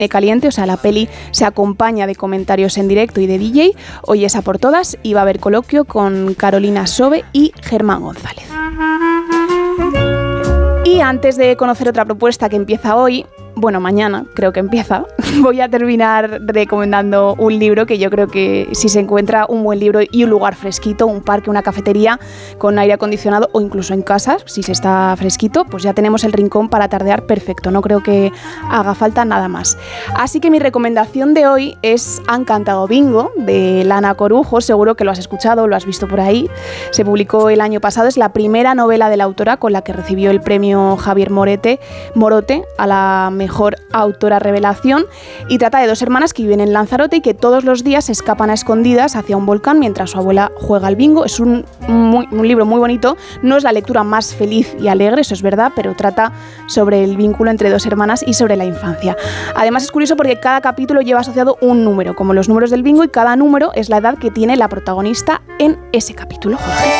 Caliente, o sea, la peli se acompaña de comentarios en directo y de DJ. Hoy es A por todas y va a haber coloquio con Carolina Sobe y Germán González. Y antes de conocer otra propuesta que empieza hoy, bueno, mañana creo que empieza, voy a terminar recomendando un libro que yo creo que si se encuentra un buen libro y un lugar fresquito, un parque, una cafetería con aire acondicionado o incluso en casa, si se está fresquito, pues ya tenemos el rincón para tardear perfecto, no creo que haga falta nada más. Así que mi recomendación de hoy es Han cantado bingo, de Lana Corujo, seguro que lo has escuchado, lo has visto por ahí, se publicó el año pasado, es la primera novela de la autora con la que recibió el premio Javier Morote a la mejor autora revelación, y trata de dos hermanas que viven en Lanzarote y que todos los días se escapan a escondidas hacia un volcán mientras su abuela juega al bingo. Es un libro muy bonito, no es la lectura más feliz y alegre, eso es verdad, pero trata sobre el vínculo entre dos hermanas y sobre la infancia. Además es curioso porque cada capítulo lleva asociado un número, como los números del bingo, y cada número es la edad que tiene la protagonista en ese capítulo.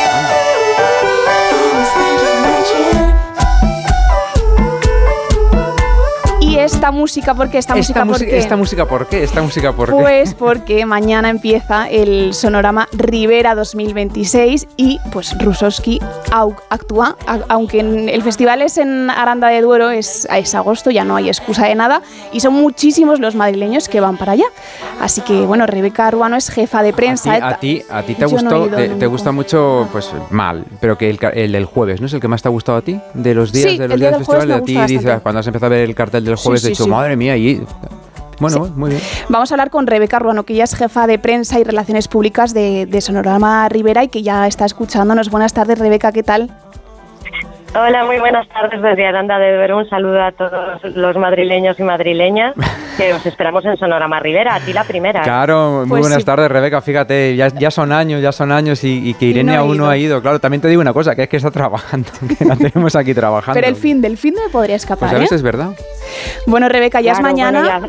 ¿Y esta música por qué? ¿Esta música por qué? Pues porque mañana empieza el Sonorama Ribera 2026 y pues Rusowski actúa, aunque el festival es en Aranda de Duero, es agosto, ya no hay excusa de nada y son muchísimos los madrileños que van para allá. Así que bueno, Rebeca Ruano es jefa de prensa. A ti te gustó, te gusta mucho, pues mal, pero que el del jueves, ¿no es el que más te ha gustado a ti? De los días, sí, del festival, a ti dices, cuando has empezado a ver el cartel del jueves, he dicho, madre mía, y bueno, muy bien. Vamos a hablar con Rebeca Ruano, que ella es jefa de prensa y relaciones públicas de Sonorama Ribera y que ya está escuchándonos. Buenas tardes, Rebeca, ¿qué tal? Hola, muy buenas tardes desde Aranda de Duero. Un saludo a todos los madrileños y madrileñas que os esperamos en Sonorama Ribera. A ti la primera. Claro, muy buenas tardes, Rebeca. Fíjate, ya son años y que Irene aún no ha ido. Claro, también te digo una cosa, que es que está trabajando, que la tenemos aquí trabajando. Pero del fin no me podría escapar, pues a veces es verdad. Bueno, Rebeca, ya es mañana.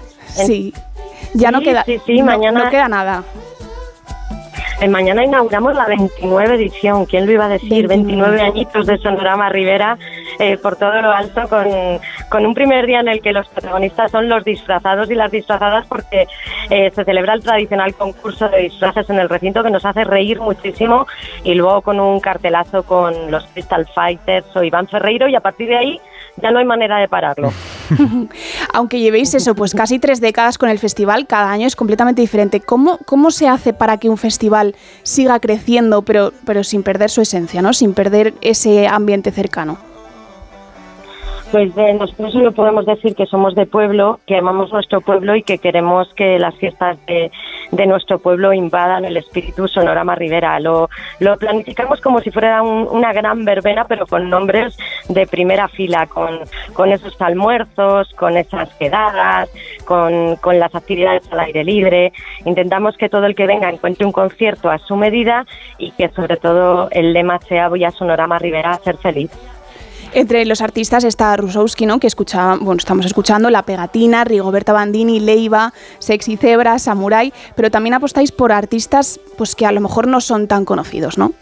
Ya no queda. Mañana no queda nada. Mañana inauguramos la 29 edición, ¿quién lo iba a decir? 29 añitos de Sonorama Ribera, por todo lo alto, con un primer día en el que los protagonistas son los disfrazados y las disfrazadas, porque se celebra el tradicional concurso de disfraces en el recinto que nos hace reír muchísimo, y luego con un cartelazo con los Crystal Fighters o Iván Ferreiro, y a partir de ahí ya no hay manera de pararlo. Aunque llevéis eso, pues casi 3 décadas con el festival, cada año es completamente diferente. ¿Cómo se hace para que un festival siga creciendo, pero sin perder su esencia, ¿no? Sin perder ese ambiente cercano? Pues nosotros solo podemos decir que somos de pueblo, que amamos nuestro pueblo y que queremos que las fiestas de nuestro pueblo invadan el espíritu Sonorama Ribera. Lo planificamos como si fuera una gran verbena, pero con nombres de primera fila, con esos almuerzos, con esas quedadas, con las actividades al aire libre. Intentamos que todo el que venga encuentre un concierto a su medida y que sobre todo el lema sea voy a Sonorama Ribera a ser feliz. Entre los artistas está Rusowski, ¿no? Que estamos escuchando La Pegatina, Rigoberta Bandini, Leiva, Sexy Zebra, Samurai, pero también apostáis por artistas pues que a lo mejor no son tan conocidos, ¿no?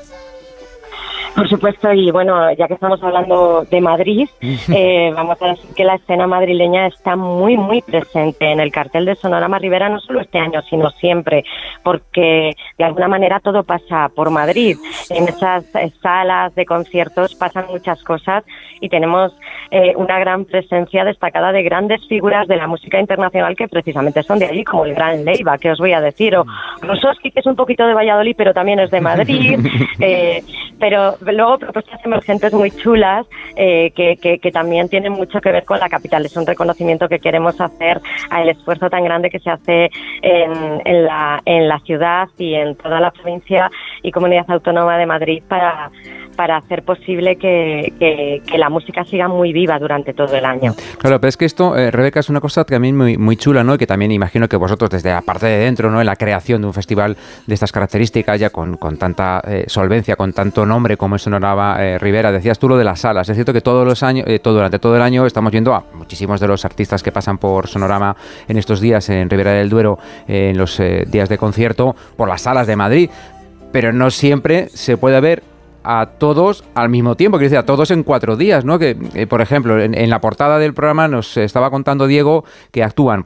Por supuesto, y bueno, ya que estamos hablando de Madrid, vamos a decir que la escena madrileña está muy, muy presente en el cartel de Sonorama Ribera, no solo este año, sino siempre, porque de alguna manera todo pasa por Madrid. En esas salas de conciertos pasan muchas cosas y tenemos una gran presencia destacada de grandes figuras de la música internacional que precisamente son de allí, como el gran Leiva, que os voy a decir, o Rusowski, que es un poquito de Valladolid, pero también es de Madrid, pero luego propuestas emergentes muy chulas que también tienen mucho que ver con la capital. Es un reconocimiento que queremos hacer al esfuerzo tan grande que se hace en la ciudad y en toda la provincia y comunidad autónoma de Madrid para hacer posible que la música siga muy viva durante todo el año. Claro, pero es que esto, Rebeca, es una cosa también muy, muy chula, ¿no? Y que también imagino que vosotros desde la parte de dentro, ¿no? En la creación de un festival de estas características, ya con tanta solvencia, con tanto nombre como es Sonorama Ribera, decías tú lo de las salas. Es cierto que todos los años, durante todo el año estamos viendo a muchísimos de los artistas que pasan por Sonorama en estos días en Ribera del Duero, en los días de concierto, por las salas de Madrid, pero no siempre se puede ver a todos al mismo tiempo, quiero decir, a todos en 4 días, ¿no? Que, por ejemplo, en la portada del programa nos estaba contando Diego que actúan